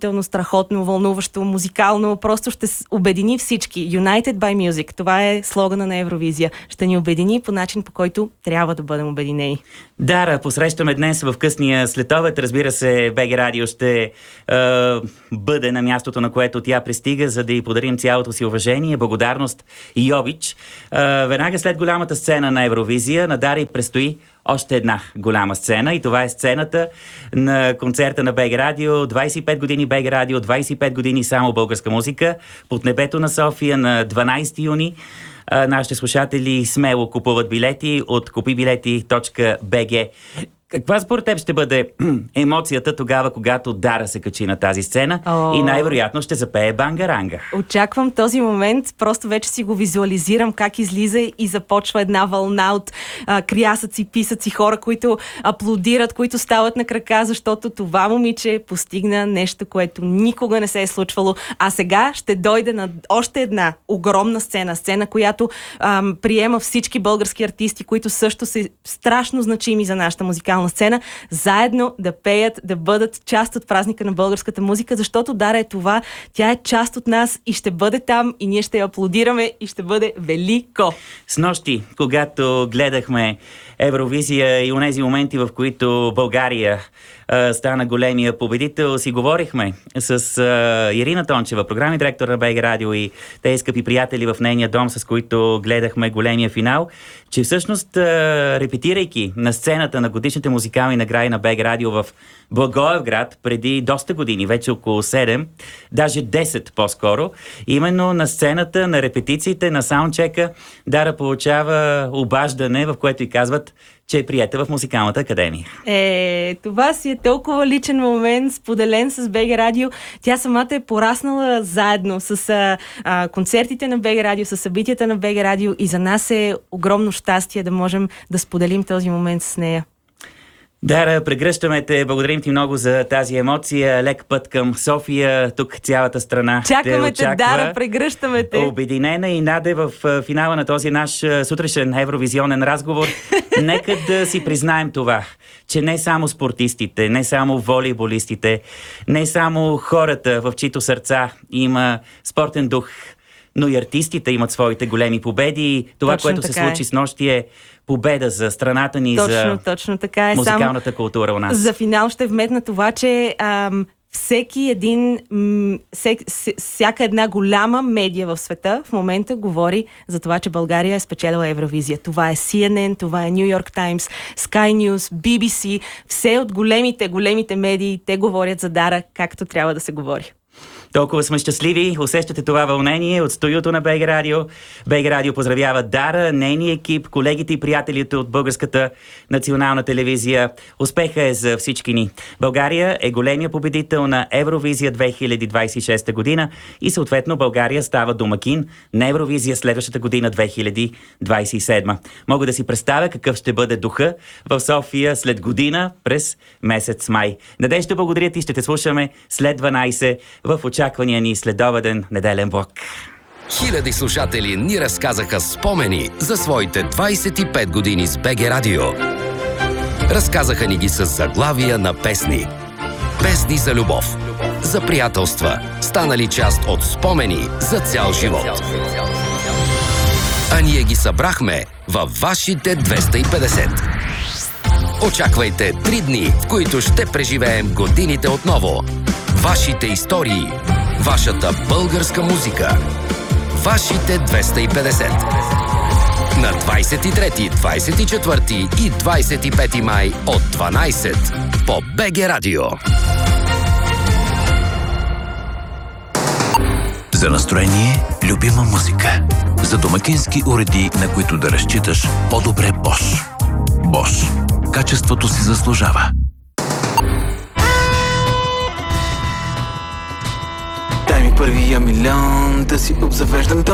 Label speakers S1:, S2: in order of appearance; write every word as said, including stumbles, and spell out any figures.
S1: изключително страхотно, вълнуващо, музикално. Просто ще обедини всички. United by Music. Това е слогана на Евровизия. Ще ни обедини по начин, по който трябва да бъдем обединени.
S2: Дара, посрещаме днес в късния следобед. Разбира се, БГ Радио ще е, бъде на мястото, на което тя пристига, за да й подарим цялото си уважение, благодарност и обич. Е, веднага след голямата сцена на Евровизия, на Дара й предстои още една голяма сцена, и това е сцената на концерта на БГ Радио. двайсет и пет години БГ Радио, двайсет и пет години само българска музика. Под небето на София на дванайсети юни. А, нашите слушатели смело купуват билети от купибилети точка би джи. Каква според теб ще бъде емоцията тогава, когато Дара се качи на тази сцена oh. и най-вероятно ще запее Бангаранга?
S1: Очаквам този момент, просто вече си го визуализирам как излиза и започва една вълна от а, крясъци, писъци, хора, които аплодират, които стават на крака, защото това момиче постигна нещо, което никога не се е случвало. А сега ще дойде на още една огромна сцена, сцена, която ам, приема всички български артисти, които също са страшно значими за нашата музикална сцена, заедно да пеят, да бъдат част от празника на българската музика, защото Дара е това, тя е част от нас и ще бъде там, и ние ще я аплодираме и ще бъде велико.
S2: Снощи, когато гледахме Евровизия и онези моменти, в които България а, стана големия победител, си говорихме с а, Ирина Тончева, програмен директор на БГ Радио, и тези скъпи приятели в нейния дом, с които гледахме големия финал, че всъщност а, репетирайки на сцената на годишните музикални награди на БГ Радио в Благоевград преди доста години, вече около седем, даже десет по-скоро, именно на сцената, на репетициите, на саундчека, Дара получава обаждане, в което й казват, че е приета в Музикалната академия.
S1: Е, това си е толкова личен момент, споделен с БГ Радио. Тя самата е пораснала заедно с а, а, концертите на БГ Радио, с събитията на БГ Радио, и за нас е огромно щастие да можем да споделим този момент с нея.
S2: Дара, прегръщаме те, благодарим ти много за тази емоция. Лек път към София, тук цялата страна
S1: чакаме
S2: те очаква.
S1: те, Дара, прегръщаме те.
S2: Обединена и наде в финала на този наш сутрешен евровизионен разговор. Нека да си признаем това, че не само спортистите, не само волейболистите, не само хората, в чието сърца има спортен дух, но и артистите имат своите големи победи. Това, точно което се случи е. с нощи, е победа за страната ни,
S1: точно,
S2: за
S1: точно така е.
S2: музикалната
S1: Сам
S2: култура у нас.
S1: За финал ще вметна това, че ам, всеки един, м, всек, всяка една голяма медия в света в момента говори за това, че България е спечелила Евровизия. Това е Си Ен Ен, това е Ню Йорк Таймс, Sky News, Би Би Си. Все от големите, големите медии, те говорят за Дара както трябва да се говори.
S2: Толкова сме щастливи, усещате това вълнение от студиото на БГ Радио. БГ Радио поздравява Дара, нейния екип, колегите и приятелите от Българската национална телевизия. Успеха е за всички ни. България е големия победител на Евровизия две хиляди двайсет и шеста година и съответно България става домакин на Евровизия следващата година две хиляди двайсет и седма. Мога да си представя какъв ще бъде духа в София след година през месец май. Надежда, благодаря ти, ще те слушаме след дванайсет в очаквания ни следобеден неделен блок.
S3: Хиляди слушатели ни разказаха спомени за своите двайсет и пет години с БГ Радио. Разказаха ни ги с заглавия на песни. Песни за любов, за приятелства, станали част от спомени за цял живот. А ние ги събрахме във вашите двеста и петдесет. Очаквайте три дни, в които ще преживеем годините отново. Вашите истории, вашата българска музика, вашите двеста и петдесет. На двайсет и трети, двайсет и четвърти и двайсет и пети май от дванайсет по БГ Радио.
S4: За настроение, любима музика. За домакински уреди, на които да разчиташ, по-добре Bosch. Bosch. Качеството си заслужава.
S5: Дай ми първия милион да си обзавеждам